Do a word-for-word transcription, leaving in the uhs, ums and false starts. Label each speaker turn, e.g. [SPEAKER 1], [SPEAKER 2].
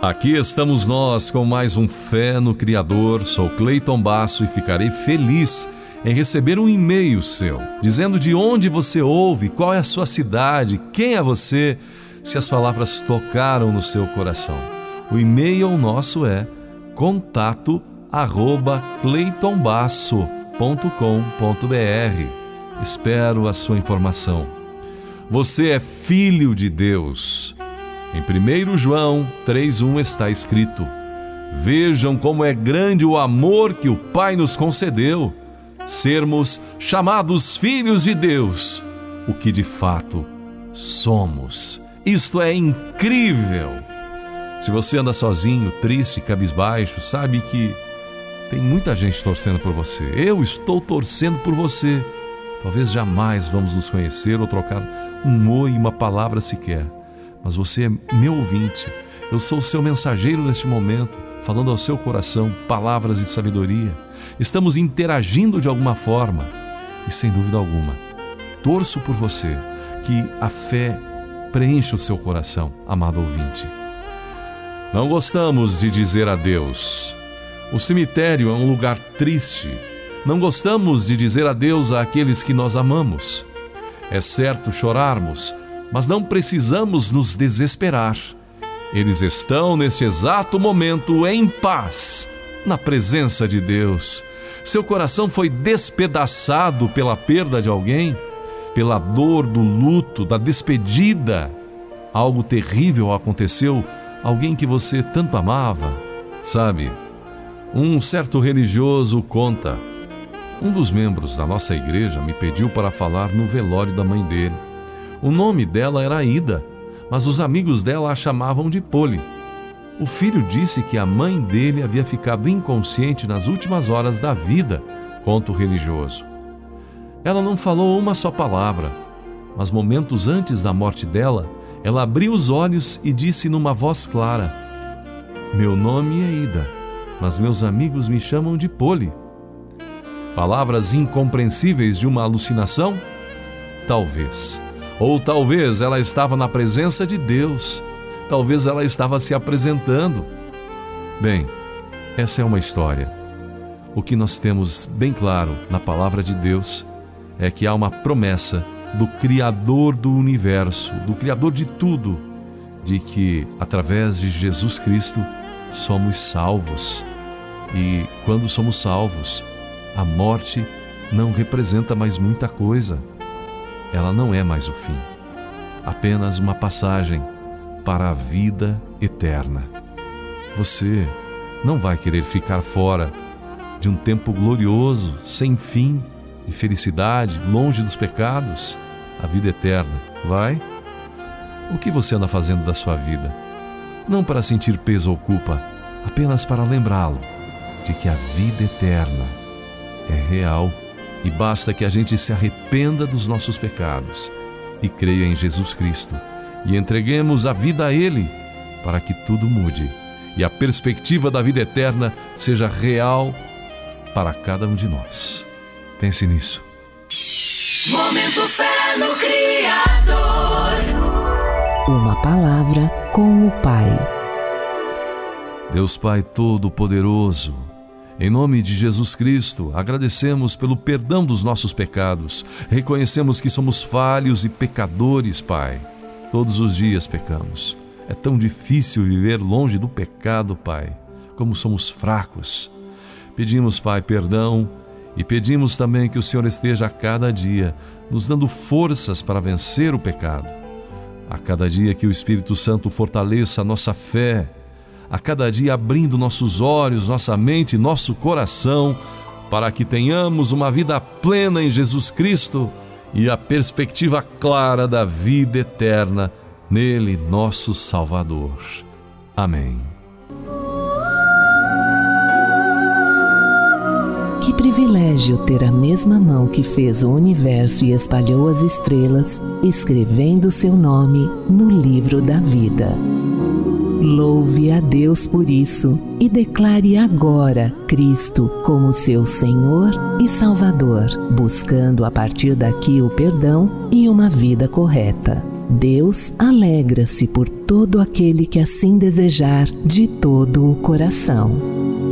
[SPEAKER 1] Aqui estamos nós com mais um Fé no Criador. Sou Cleiton Basso e ficarei feliz em receber um e-mail seu, dizendo de onde você ouve, qual é a sua cidade, quem é você, se as palavras tocaram no seu coração. O e-mail nosso é contato arroba cleiton basso ponto com ponto b r. Espero a sua informação. Você é filho de Deus. Em primeiro João três um está escrito: vejam como é grande o amor que o Pai nos concedeu, sermos chamados filhos de Deus, o que de fato somos. Isto é incrível! Se você anda sozinho, triste, cabisbaixo, sabe que tem muita gente torcendo por você. Eu estou torcendo por você. Talvez jamais vamos nos conhecer ou trocar um oi e uma palavra sequer. Mas você é meu ouvinte, eu sou o seu mensageiro neste momento, falando ao seu coração palavras de sabedoria. Estamos interagindo de alguma forma e, sem dúvida alguma, torço por você, que a fé preencha o seu coração, amado ouvinte. Não gostamos de dizer adeus. O cemitério é um lugar triste. Não gostamos de dizer adeus àqueles que nós amamos. É certo chorarmos, mas não precisamos nos desesperar. Eles estão, neste exato momento, em paz, na presença de Deus. Seu coração foi despedaçado pela perda de alguém, pela dor do luto, da despedida. Algo terrível aconteceu, alguém que você tanto amava. Sabe, um certo religioso conta: um dos membros da nossa igreja me pediu para falar no velório da mãe dele. O nome dela era Ida, mas os amigos dela a chamavam de Poli. O filho disse que a mãe dele havia ficado inconsciente nas últimas horas da vida, conta o religioso. Ela não falou uma só palavra, mas momentos antes da morte dela, ela abriu os olhos e disse numa voz clara: meu nome é Ida, mas meus amigos me chamam de Poli. Palavras incompreensíveis de uma alucinação? Talvez. Ou talvez ela estava na presença de Deus. Talvez ela estava se apresentando. Bem, essa é uma história. O que nós temos bem claro na palavra de Deus é que há uma promessa do Criador do universo, do Criador de tudo, de que através de Jesus Cristo somos salvos. E quando somos salvos, a morte não representa mais muita coisa. Ela não é mais o fim, apenas uma passagem para a vida eterna. Você não vai querer ficar fora de um tempo glorioso, sem fim, de felicidade, longe dos pecados, a vida eterna, vai? O que você anda fazendo da sua vida? Não para sentir peso ou culpa, apenas para lembrá-lo de que a vida eterna é real. E basta que a gente se arrependa dos nossos pecados e creia em Jesus Cristo e entreguemos a vida a Ele para que tudo mude e a perspectiva da vida eterna seja real para cada um de nós. Pense nisso.
[SPEAKER 2] Momento Fé no Criador.
[SPEAKER 3] Uma palavra com o Pai.
[SPEAKER 1] Deus Pai Todo-Poderoso, em nome de Jesus Cristo, agradecemos pelo perdão dos nossos pecados. Reconhecemos que somos falhos e pecadores, Pai. Todos os dias pecamos. É tão difícil viver longe do pecado, Pai. Como somos fracos. Pedimos, Pai, perdão e pedimos também que o Senhor esteja a cada dia nos dando forças para vencer o pecado. A cada dia que o Espírito Santo fortaleça a nossa fé, a cada dia abrindo nossos olhos, nossa mente, nosso coração, para que tenhamos uma vida plena em Jesus Cristo e a perspectiva clara da vida eterna nele, nosso Salvador. Amém.
[SPEAKER 3] Que privilégio ter a mesma mão que fez o universo e espalhou as estrelas, escrevendo seu nome no livro da vida. Louve a Deus por isso e declare agora Cristo como seu Senhor e Salvador, buscando a partir daqui o perdão e uma vida correta. Deus alegra-se por todo aquele que assim desejar de todo o coração.